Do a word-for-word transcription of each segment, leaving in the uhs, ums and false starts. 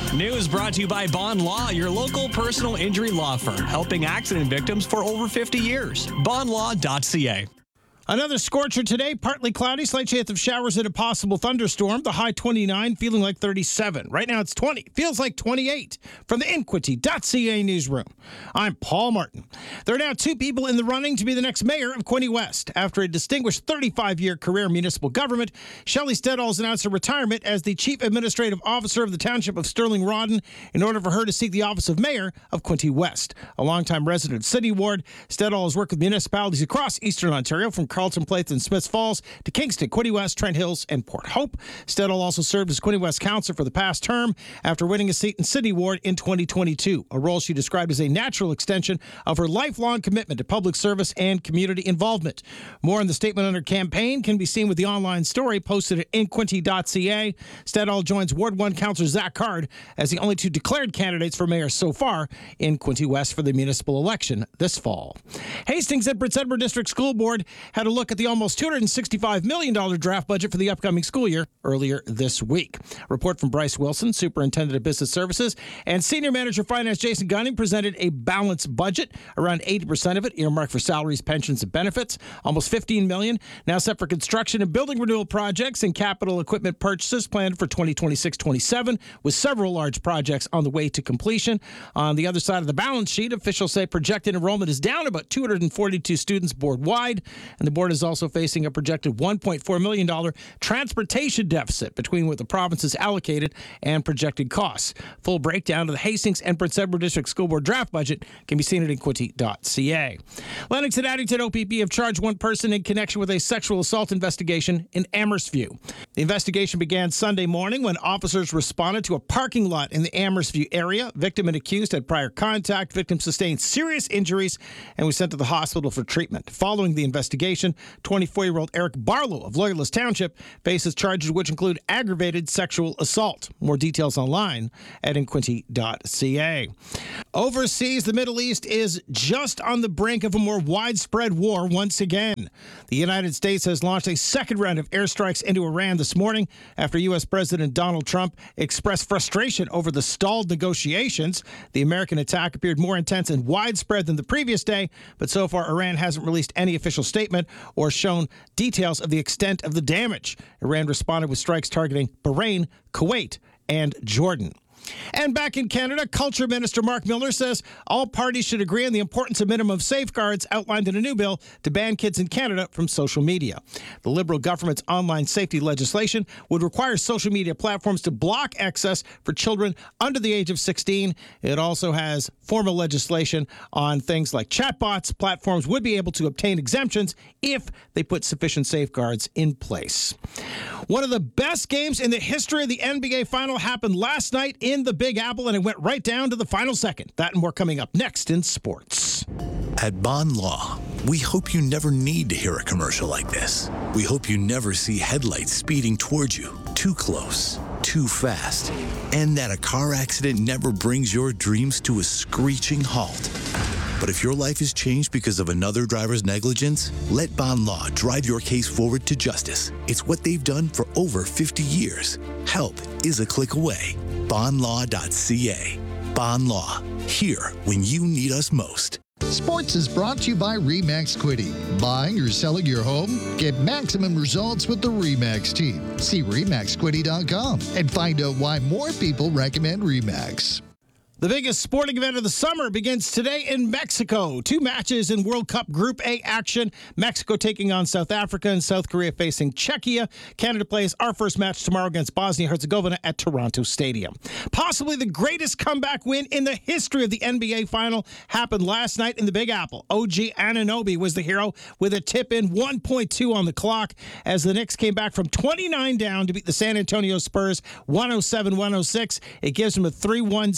News brought to you by Bond Law, your local personal injury law firm, helping accident victims for over fifty years. bond law dot c a. Another scorcher today, partly cloudy, slight chance of showers and a possible thunderstorm. The high twenty-nine, feeling like thirty-seven. Right now it's twenty, feels like twenty-eight. From the Inquity dot c a newsroom, I'm Paul Martin. There are now two people in the running to be the next mayor of Quinte West. After a distinguished thirty-five-year career in municipal government, Shelley Stedall has announced her retirement as the chief administrative officer of the township of Sterling Rawdon in order for her to seek the office of mayor of Quinte West. A longtime resident of City Ward, Stedall has worked with municipalities across eastern Ontario, from Carlton Place and Smiths Falls to Kingston, Quinte West, Trent Hills, and Port Hope. Stedall also served as Quinte West councillor for the past term after winning a seat in City Ward in twenty twenty-two, a role she described as a natural extension of her lifelong commitment to public service and community involvement. More on the statement on her campaign can be seen with the online story posted at inquity dot c a. Stedall joins Ward one councillor Zach Card as the only two declared candidates for mayor so far in Quinte West for the municipal election this fall. Hastings and Prince Edward District School Board had a look at the almost two hundred sixty-five million dollars draft budget for the upcoming school year earlier this week. Report from Bryce Wilson, Superintendent of Business Services, and Senior Manager of Finance Jason Gunning presented a balanced budget. Around eighty percent of it earmarked for salaries, pensions, and benefits. Almost fifteen million dollars now set for construction and building renewal projects and capital equipment purchases planned for twenty twenty-six twenty-seven, with several large projects on the way to completion. On the other side of the balance sheet, officials say projected enrollment is down about two hundred forty-two students board-wide, and the board is also facing a projected one point four million dollars transportation deficit between what the province has allocated and projected costs. Full breakdown of the Hastings and Prince Edward District School Board draft budget can be seen at inquity dot c a. Lennox and Addington O P P have charged one person in connection with a sexual assault investigation in Amherst-View. The investigation began Sunday morning when officers responded to a parking lot in the Amherst-View area. Victim and accused had prior contact. Victim sustained serious injuries and was sent to the hospital for treatment. Following the investigation, twenty-four-year-old Eric Barlow of Loyalist Township faces charges which include aggravated sexual assault. More details online at inquity dot c a. Overseas, the Middle East is just on the brink of a more widespread war once again. The United States has launched a second round of airstrikes into Iran this morning after U S. President Donald Trump expressed frustration over the stalled negotiations. The American attack appeared more intense and widespread than the previous day, but so far Iran hasn't released any official statement or shown details of the extent of the damage. Iran responded with strikes targeting Bahrain, Kuwait, and Jordan. And back in Canada, Culture Minister Mark Miller says all parties should agree on the importance of minimum safeguards outlined in a new bill to ban kids in Canada from social media. The Liberal government's online safety legislation would require social media platforms to block access for children under the age of sixteen. It also has formal legislation on things like chatbots. Platforms would be able to obtain exemptions if they put sufficient safeguards in place. One of the best games in the history of the N B A Final happened last night in the Big Apple, and it went right down to the final second. That and more coming up next in sports. At Bond Law, we hope you never need to hear a commercial like this. We hope you never see headlights speeding towards you, too close, too fast, and that a car accident never brings your dreams to a screeching halt. But if your life is changed because of another driver's negligence, let Bond Law drive your case forward to justice. It's what they've done for over fifty years. Help is a click away. bond law dot c a. Bond Law, here when you need us most. Sports is brought to you by RE/MAX Quinte. Buying or selling your home? Get maximum results with the RE/MAX team. See re max quinte dot com and find out why more people recommend RE/MAX. The biggest sporting event of the summer begins today in Mexico. Two matches in World Cup Group A action. Mexico taking on South Africa and South Korea facing Czechia. Canada plays our first match tomorrow against Bosnia-Herzegovina at Toronto Stadium. Possibly the greatest comeback win in the history of the N B A Final happened last night in the Big Apple. O G Anunoby was the hero with a tip-in, one point two on the clock, as the Knicks came back from twenty-nine down to beat the San Antonio Spurs one oh seven one oh six. It gives them a three one series lead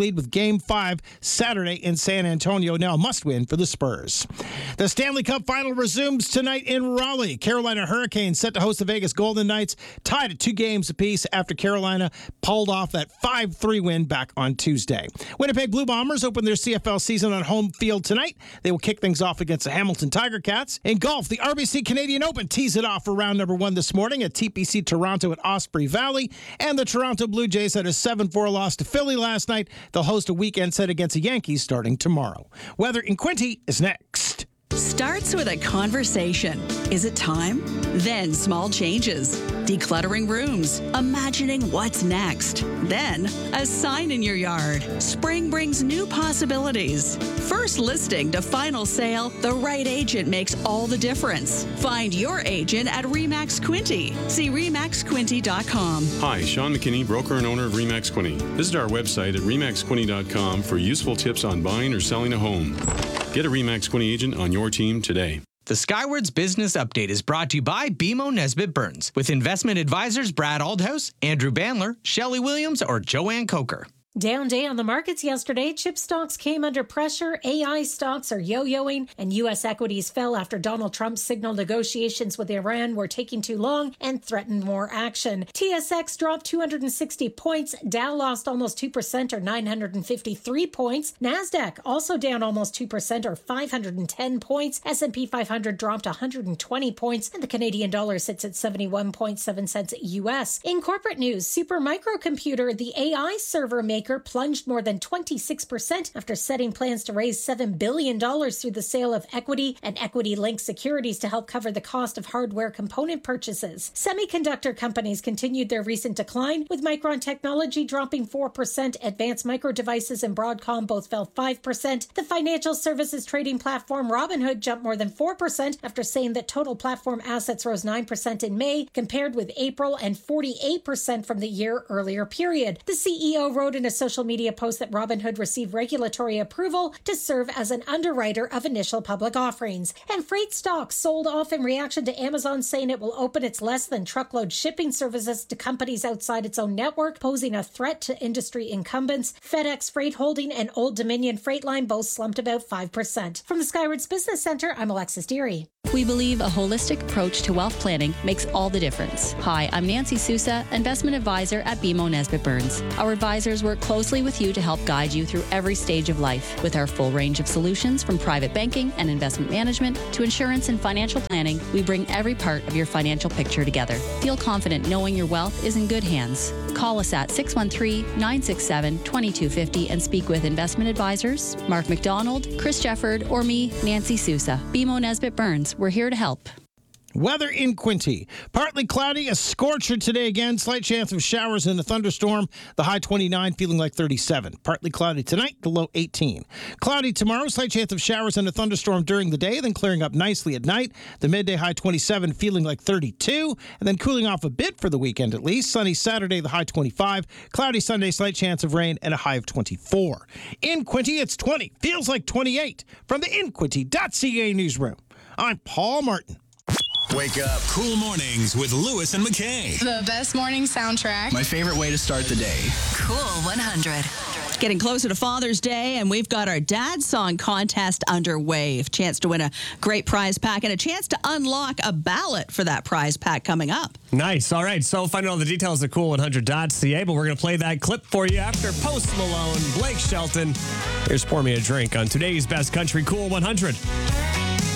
lead with Game five Saturday in San Antonio. Now a must-win for the Spurs. The Stanley Cup Final resumes tonight in Raleigh. Carolina Hurricanes set to host the Vegas Golden Knights, tied at two games apiece after Carolina pulled off that five three win back on Tuesday. Winnipeg Blue Bombers open their C F L season on home field tonight. They will kick things off against the Hamilton Tiger Cats. In golf, the R B C Canadian Open tees it off for round number one this morning at T P C Toronto at Osprey Valley. And the Toronto Blue Jays had a seven four loss to Philly last night. They'll host a weekend set against the Yankees starting tomorrow. Weather in Quinty is next. Starts with a conversation. Is it time? Then small changes. Decluttering rooms. Imagining what's next. Then a sign in your yard. Spring brings new possibilities. First listing to final sale, the right agent makes all the difference. Find your agent at RE/MAX Quinty. See re max quinty dot com. Hi, Sean McKinney, broker and owner of RE/MAX Quinty. Visit our website at re max quinty dot com for useful tips on buying or selling a home. Get a RE/MAX Quinty agent on your team today. The Skywards Business Update is brought to you by B M O Nesbitt Burns, with investment advisors Brad Aldhouse, Andrew Bandler, Shelley Williams, or Joanne Coker. Down day on the markets yesterday. Chip stocks came under pressure. A I stocks are yo-yoing, and U S equities fell after Donald Trump signaled negotiations with Iran were taking too long and threatened more action. T S X dropped two hundred sixty points. Dow lost almost two percent or nine hundred fifty-three points. NASDAQ also down almost two percent or five hundred ten points. S and P five hundred dropped one hundred twenty points, and the Canadian dollar sits at seventy-one point seven cents U S. In corporate news, Supermicro Computer, the A I server maker, plunged more than twenty-six percent after setting plans to raise seven billion dollars through the sale of equity and equity-linked securities to help cover the cost of hardware component purchases. Semiconductor companies continued their recent decline, with Micron Technology dropping four percent. Advanced Micro Devices and Broadcom both fell five percent. The financial services trading platform Robinhood jumped more than four percent after saying that total platform assets rose nine percent in May, compared with April, and forty-eight percent from the year earlier period. The C E O wrote in a social media post that Robinhood received regulatory approval to serve as an underwriter of initial public offerings. And freight stocks sold off in reaction to Amazon saying it will open its less than truckload shipping services to companies outside its own network, posing a threat to industry incumbents. FedEx Freight Holding and Old Dominion Freight Line both slumped about five percent. From the Skywards Business Center, I'm Alexis Deary. We believe a holistic approach to wealth planning makes all the difference. Hi, I'm Nancy Sousa, investment advisor at B M O Nesbitt Burns. Our advisors work closely with you to help guide you through every stage of life. With our full range of solutions, from private banking and investment management to insurance and financial planning, we bring every part of your financial picture together. Feel confident knowing your wealth is in good hands. Call us at six one three, nine six seven, two two five zero and speak with investment advisors Mark McDonald, Chris Jefford, or me, Nancy Sousa. B M O Nesbitt Burns. We're here to help. Weather in Quinty. Partly cloudy, a scorcher today again. Slight chance of showers and a thunderstorm. The high twenty-nine, feeling like thirty-seven. Partly cloudy tonight, the low eighteen. Cloudy tomorrow, slight chance of showers and a thunderstorm during the day, then clearing up nicely at night. The midday high twenty-seven, feeling like thirty-two, and then cooling off a bit for the weekend at least. Sunny Saturday, the high twenty-five. Cloudy Sunday, slight chance of rain and a high of twenty-four. In Quinty, it's twenty, feels like twenty-eight. From the in quinty dot c a newsroom, I'm Paul Martin. Wake up. Cool mornings with Lewis and McKay. The best morning soundtrack. My favorite way to start the day. Cool one hundred. Getting closer to Father's Day, and we've got our Dad Song contest underway. A chance to win a great prize pack and a chance to unlock a ballot for that prize pack coming up. Nice. All right. So find out all the details at cool one hundred dot c a, but we're going to play that clip for you after Post Malone, Blake Shelton. Here's Pour Me a Drink on today's Best Country Cool one hundred.